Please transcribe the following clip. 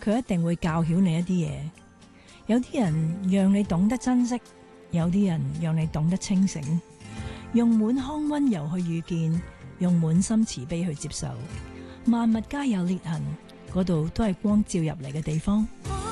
佢一定會教曉你一啲嘢。有啲人讓你懂得珍惜，有啲人讓你懂得清醒。用滿腔溫柔去遇見，用滿心慈悲去接受。萬物皆有裂痕，嗰度都係光照入嚟嘅地方。